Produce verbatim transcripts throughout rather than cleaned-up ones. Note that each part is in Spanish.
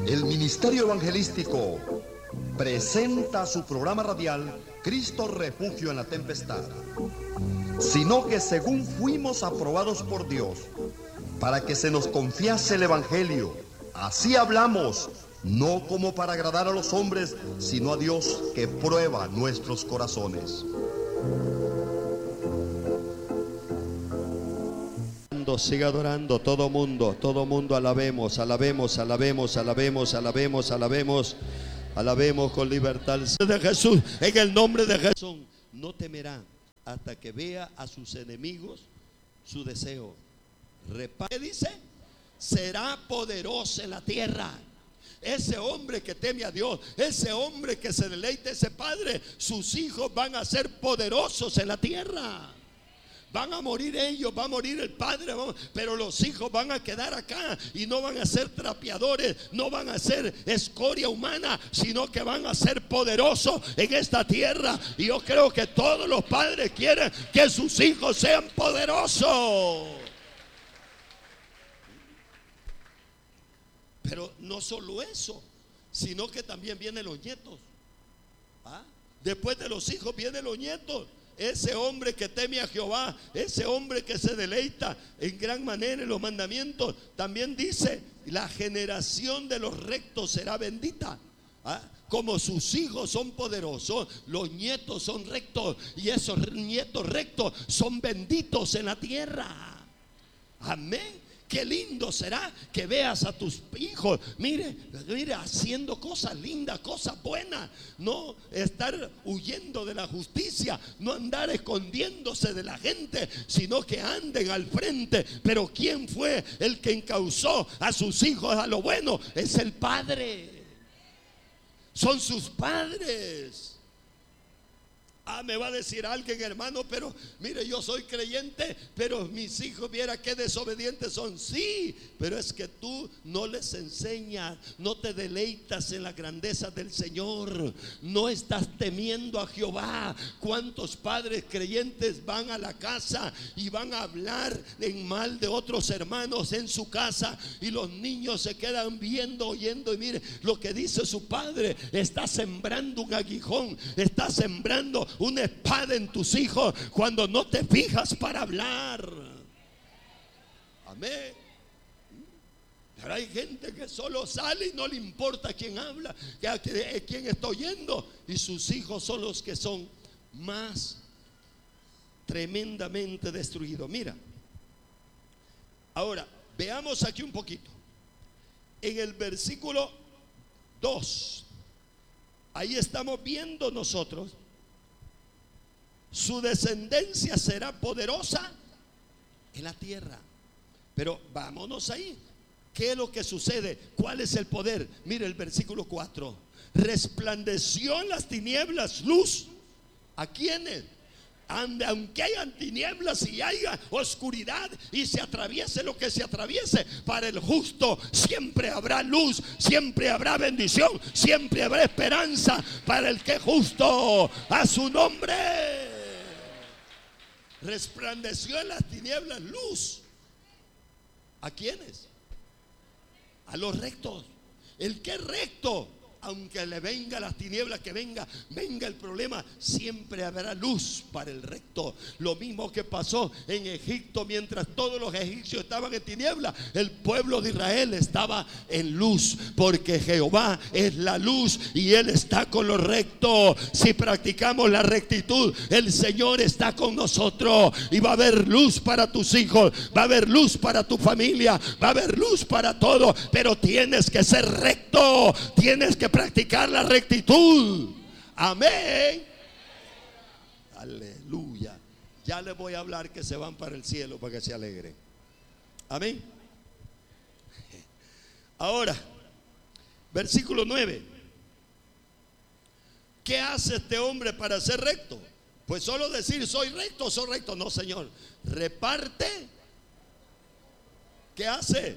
El Ministerio Evangelístico presenta su programa radial Cristo Refugio en la Tempestad, sino que según fuimos aprobados por Dios para que se nos confiase el Evangelio, así hablamos, no como para agradar a los hombres, sino a Dios que prueba nuestros corazones. Siga adorando todo mundo, todo mundo alabemos, alabemos, alabemos, alabemos, alabemos, alabemos, alabemos con libertad de Jesús, en el nombre de Jesús. No temerá hasta que vea a sus enemigos su deseo. ¿Qué dice? Será poderoso en la tierra. Ese hombre que teme a Dios, ese hombre que se deleita, ese padre, sus hijos van a ser poderosos en la tierra. Van a morir ellos, va a morir el padre, pero los hijos van a quedar acá y no van a ser trapeadores, no van a ser escoria humana, sino que van a ser poderosos en esta tierra. Y yo creo que todos los padres quieren que sus hijos sean poderosos. Pero no solo eso, sino que también vienen los nietos. ¿Ah? Después de los hijos vienen los nietos. Ese hombre que teme a Jehová, ese hombre que se deleita en gran manera en los mandamientos, también dice: la generación de los rectos será bendita. ¿Ah? Como sus hijos son poderosos, los nietos son rectos, y esos nietos rectos son benditos en la tierra. Amén. Qué lindo será que veas a tus hijos, mire, mire, haciendo cosas lindas, cosas buenas. No estar huyendo de la justicia, no andar escondiéndose de la gente, sino que anden al frente. Pero ¿quién fue el que encauzó a sus hijos a lo bueno? Es el Padre. Son sus padres. Ah, me va a decir alguien, hermano, pero mire, yo soy creyente, pero mis hijos, viera qué desobedientes son. Sí, pero es que tú no les enseñas, no te deleitas en la grandeza del Señor, no estás temiendo a Jehová. ¿Cuántos padres creyentes van a la casa y van a hablar en mal de otros hermanos en su casa, y los niños se quedan viendo, oyendo, y mire lo que dice su padre? Está sembrando un aguijón, está sembrando una espada en tus hijos cuando no te fijas para hablar. Amén. Pero hay gente que solo sale y no le importa quién habla, quién está oyendo, y sus hijos son los que son más tremendamente destruidos. Mira, ahora veamos aquí un poquito en el versículo dos. Ahí estamos viendo nosotros: su descendencia será poderosa en la tierra. Pero vámonos ahí. ¿Qué es lo que sucede? ¿Cuál es el poder? Mire el versículo cuatro. Resplandeció en las tinieblas luz. ¿A quiénes? Aunque hayan tinieblas y haya oscuridad y se atraviese lo que se atraviese, para el justo siempre habrá luz, siempre habrá bendición, siempre habrá esperanza para el que es justo a su nombre. Resplandeció en las tinieblas luz. ¿A quiénes? A los rectos. El que es recto, aunque le venga las tinieblas, que venga, venga el problema, siempre habrá luz para el recto. Lo mismo que pasó en Egipto, mientras todos los egipcios estaban en tinieblas, el pueblo de Israel estaba en luz, porque Jehová es la luz y Él está con los rectos. Si practicamos la rectitud, el Señor está con nosotros, y va a haber luz para tus hijos, va a haber luz para tu familia, va a haber luz para todo. Pero tienes que ser recto, tienes que practicar la rectitud. Amén. Aleluya. Ya les voy a hablar que se van para el cielo para que se alegren. Amén. Ahora, versículo nueve. ¿Qué hace este hombre para ser recto? Pues solo decir soy recto, soy recto. No, Señor. Reparte. ¿Qué hace?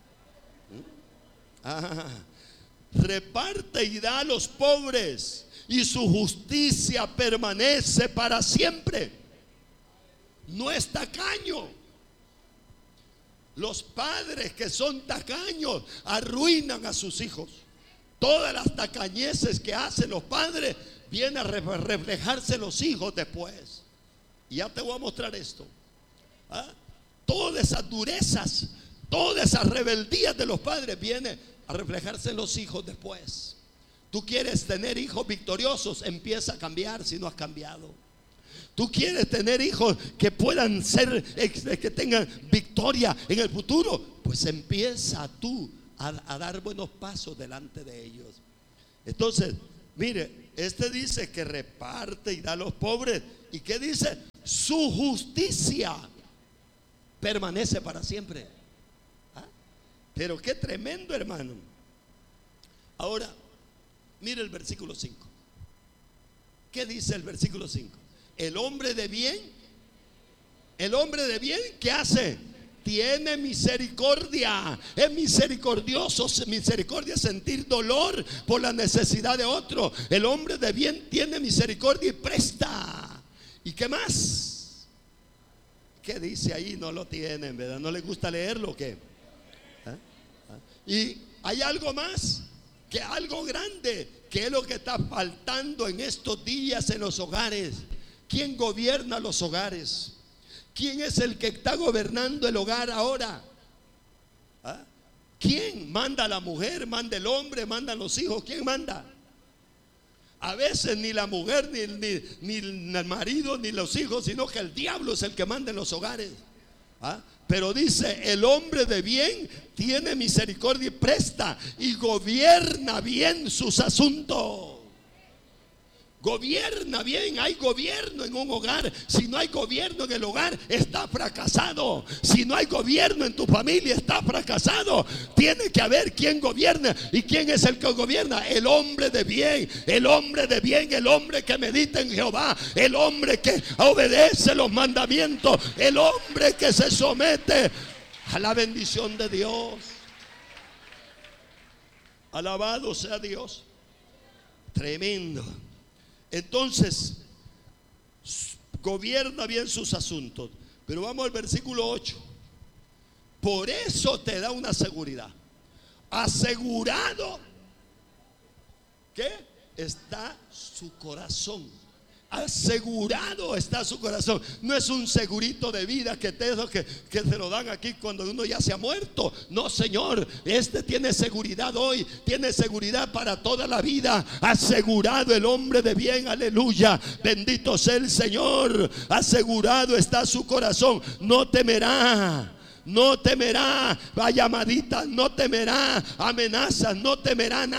Ah, reparte y da a los pobres, y su justicia permanece para siempre. No es tacaño. Los padres que son tacaños arruinan a sus hijos. Todas las tacañeces que hacen los padres vienen a reflejarse en los hijos después. Y ya te voy a mostrar esto. ¿Ah? Todas esas durezas, todas esas rebeldías de los padres vienen a reflejarse en los hijos después. Tú quieres tener hijos victoriosos, empieza a cambiar si no has cambiado. Tú quieres tener hijos que puedan ser, que tengan victoria en el futuro, pues empieza tú a, a dar buenos pasos delante de ellos. Entonces, mire, este dice que reparte y da a los pobres. ¿Y qué dice? Su justicia permanece para siempre. ¿Ah? Pero qué tremendo, hermano. Ahora, mire el versículo cinco. ¿Qué dice el versículo cinco? El hombre de bien, el hombre de bien, ¿qué hace? Tiene misericordia. Es misericordioso, misericordia, sentir dolor por la necesidad de otro. El hombre de bien tiene misericordia y presta. ¿Y qué más? ¿Qué dice ahí? No lo tienen, ¿verdad? ¿No les gusta leerlo o qué? ¿Ah? ¿Ah? Y hay algo más, que algo grande, que es lo que está faltando en estos días en los hogares. ¿Quién gobierna los hogares? ¿Quién es el que está gobernando el hogar ahora? ¿Ah? ¿Quién manda? La mujer, manda el hombre, mandan los hijos. ¿Quién manda? A veces ni la mujer, ni, ni, ni el marido, ni los hijos, sino que el diablo es el que manda en los hogares. ¿Ah? Pero dice, el hombre de bien tiene misericordia y presta y gobierna bien sus asuntos. Gobierna bien, hay gobierno en un hogar. Si no hay gobierno en el hogar, está fracasado. Si no hay gobierno en tu familia, está fracasado. Tiene que haber quien gobierna. ¿Y quién es el que gobierna? El hombre de bien, el hombre de bien, el hombre que medita en Jehová, el hombre que obedece los mandamientos, el hombre que se somete a la bendición de Dios. Alabado sea Dios. Tremendo. Entonces, gobierna bien sus asuntos. Pero vamos al versículo ocho. Por eso te da una seguridad. Asegurado que está su corazón. Asegurado está su corazón. No es un segurito de vida que te que, que se lo dan aquí cuando uno ya se ha muerto. No, Señor, este tiene seguridad hoy, tiene seguridad para toda la vida. Asegurado el hombre de bien, aleluya. Bendito sea el Señor. Asegurado está su corazón. No temerá. No temerá, va llamadita, no temerá amenazas, no temerá nada.